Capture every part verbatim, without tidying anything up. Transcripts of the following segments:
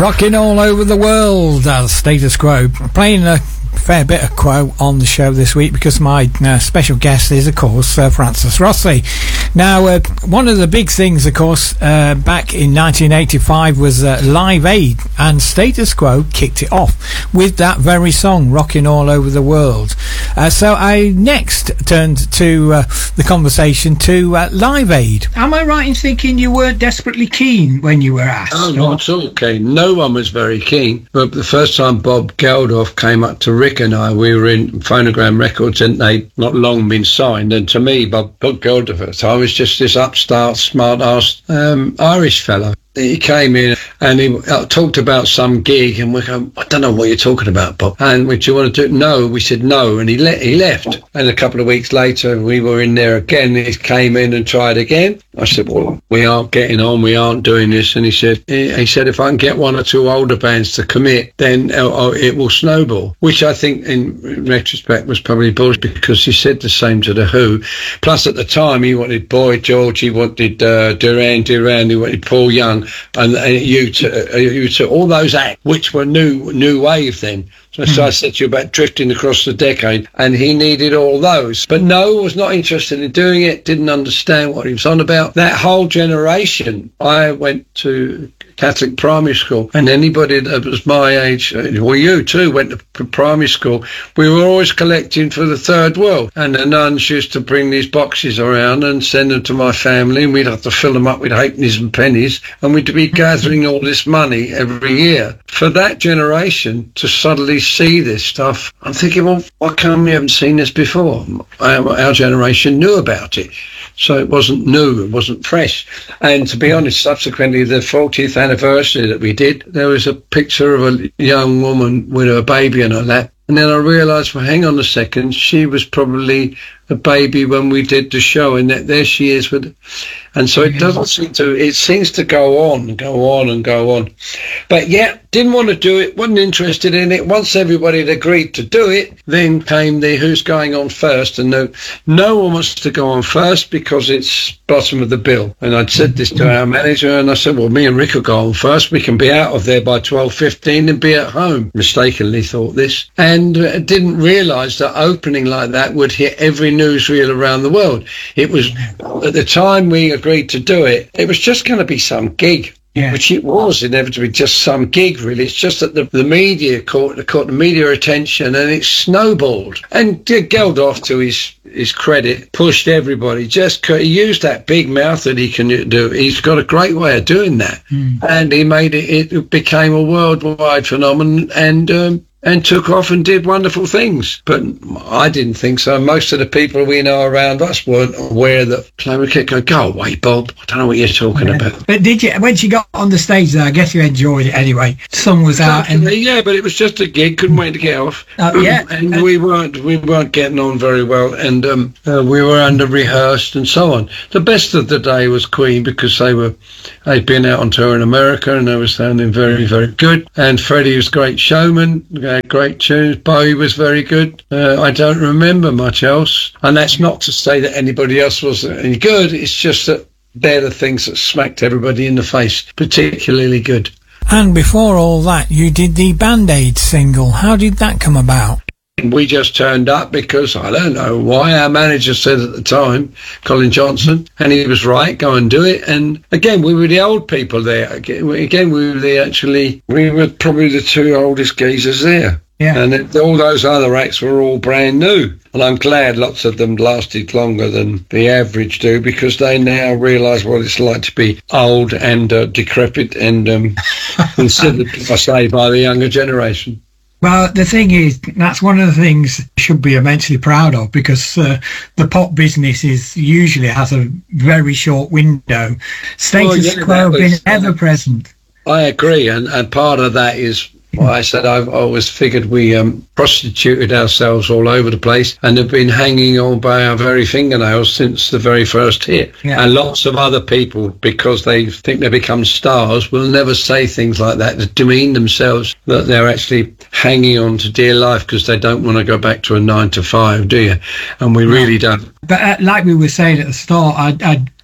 Rocking all over the world, uh, Status Quo. Playing a fair bit of Quo on the show this week because my uh, special guest is, of course, uh, Francis Rossi. Now, uh, one of the big things, of course, uh, back in nineteen eighty-five was uh, Live Aid, and Status Quo kicked it off with that very song, Rocking All Over the World. Uh, so I next turned to uh, the conversation to uh, Live Aid. Am I right in thinking you weren't desperately keen when you were asked? Oh, not at all keen. No one was very keen. But the first time Bob Geldof came up to Rick and I, we were in Phonogram Records, and they'd not long been signed. And to me, Bob, Bob Geldof at the time was just this upstart, smart-ass um, Irish fellow. He came in and he uh, talked about some gig, and we go, I don't know what you're talking about, Bob. And we, do you want to do it? No. We said no, and he le- he left. And a couple of weeks later, we were in there again. He came in and tried again. I said, well, we aren't getting on, we aren't doing this. And he said, he said, if I can get one or two older bands to commit, then uh, it will snowball. Which I think, in retrospect, was probably bullshit, because he said the same to The Who. Plus, at the time, he wanted Boy George, he wanted uh, Duran Duran, he wanted Paul Young. And, and you to, uh, you to all those acts, which were new new wave then. So, mm. so I said to you about drifting across the decade, and he needed all those. But no, was not interested in doing it, didn't understand what he was on about. That whole generation, I went to Catholic primary school, and anybody that was my age, well, you too, went to primary school, we were always collecting for the Third World. And the nuns used to bring these boxes around and send them to my family, and we'd have to fill them up with halfpennies and pennies, and we'd be gathering all this money every year. For that generation to suddenly see this stuff, I'm thinking, well, why come we haven't seen this before? Our, our generation knew about it, so it wasn't new, it wasn't fresh. And to be honest, subsequently, the fortieth anniversary that we did, there was a picture of a young woman with her baby in her lap. And then I realised, well, hang on a second, she was probably a baby when we did the show, and that there she is with, and so it doesn't seem to, it seems to go on and go on and go on. But yeah, didn't want to do it, wasn't interested in it. Once everybody had agreed to do it, then came the who's going on first, and no, no one wants to go on first because it's bottom of the bill. And I'd said this to our manager, and I said, well, me and Rick will go on first. We can be out of there by twelve fifteen and be at home. Mistakenly thought this, and uh, didn't realise that opening like that would hit every newsreel around the world. It was, at the time we agreed to do it, it was just going to be some gig. Yeah. Which it was inevitably just some gig, really. It's just that the, the media caught, caught the media attention, and it snowballed. And Geldof, to his his credit, pushed everybody. Just he used that big mouth that he can do. He's got a great way of doing that, mm. and he made it. It became a worldwide phenomenon, and. Um, and took off and did wonderful things. But I didn't think so. Most of the people we know around us weren't aware that Clara Kick go, go away, Bob. I don't know what you're talking yeah. about. But did you, when she got on the stage there, I guess you enjoyed it anyway. The song was out. And yeah, but it was just a gig. Couldn't wait to get off. Uh, yeah. and we weren't we weren't getting on very well. And um, uh, we were under-rehearsed and so on. The best of the day was Queen, because they were, they'd been out on tour in America, and they were sounding very, very good. And Freddie was a great showman. Great tunes. Bowie was very good. Uh, I don't remember much else. And that's not to say that anybody else was any good. It's just that they're the things that smacked everybody in the face, particularly good. And before all that, you did the Band-Aid single. How did that come about? We just turned up because, I don't know why, our manager said at the time, Colin Johnson, and he was right, go and do it. And again, we were the old people there. Again, we were the actually, we were probably the two oldest geezers there. Yeah. And it, all those other acts were all brand new. And I'm glad lots of them lasted longer than the average do, because they now realise what it's like to be old and uh, decrepit and um, considered, I say, by the younger generation. Well, the thing is, that's one of the things you should be immensely proud of, because uh, the pop business is usually has a very short window. Status Quo have been ever present. I agree, and, and part of that is, well, I said I've always figured we um, prostituted ourselves all over the place and have been hanging on by our very fingernails since the very first hit. Yeah. And lots of other people, because they think they become stars, will never say things like that to demean themselves, that they're actually hanging on to dear life because they don't want to go back to a nine to five, do you? And we really don't. But uh, like we were saying at the start, I, I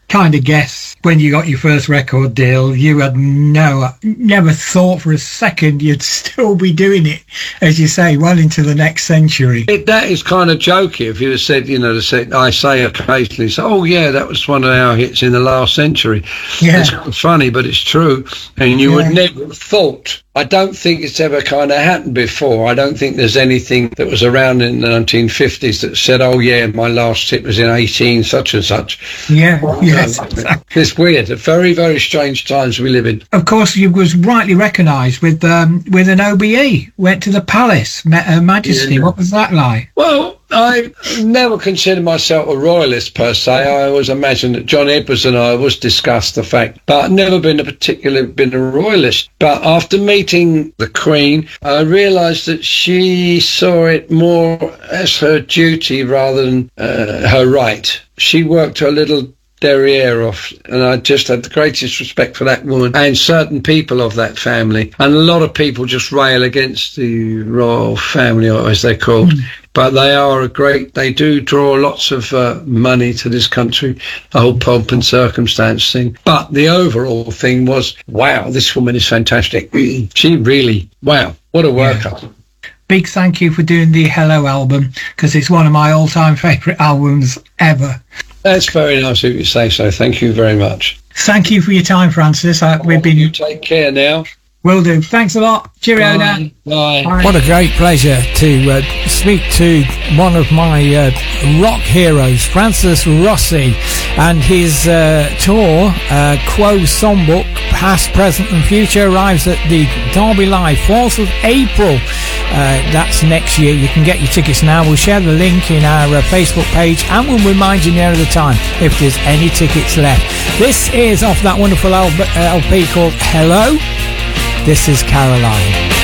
kind of guess when you got your first record deal, you had no, never thought for a second you'd still be doing it, as you say, well into the next century. It, that is kind of jokey. If you had said, you know, the say, I say occasionally, so, oh yeah, that was one of our hits in the last century. Yeah. It's funny, but it's true. And you yeah. would never have thought. I don't think it's ever kind of happened before. I don't think there's anything that was around in the nineteen fifties that said, oh yeah, my last hit was in eighteen such and such. Yeah, yes. Exactly. It's weird. Very, very strange times we live in. Of course, you was rightly recognised with um, with an O B E. Went to the Palace, met Her Majesty. Yeah. What was that like? Well, I never considered myself a royalist per se. I always imagined that John Edwards and I always discussed the fact, but I've never been a particularly been a royalist. But after meeting the Queen, I realised that she saw it more as her duty rather than uh, her right. She worked her little derriere off, and I just had the greatest respect for that woman and certain people of that family. And a lot of people just rail against the royal family, or as they're called. Mm. But they are a great, they do draw lots of uh, money to this country, the whole pomp and circumstance thing. But the overall thing was, wow, this woman is fantastic. She really, wow, what a worker. Yeah. Big thank you for doing the Hello album, because it's one of my all-time favourite albums ever. That's very nice of you to say so. Thank you very much. Thank you for your time, Francis. Uh, oh, we've been. You take care now. Will do. Thanks a lot. Cheerio now. Bye. Bye. What a great pleasure to uh, speak to one of my uh, rock heroes, Francis Rossi, and his uh, tour, uh, Quo Songbook, Past, Present and Future, arrives at the Derby Live, fourth of April. Uh, that's next year. You can get your tickets now. We'll share the link in our uh, Facebook page, and we'll remind you near the time if there's any tickets left. This is off that wonderful L- uh, L P called Hello. This is Caroline.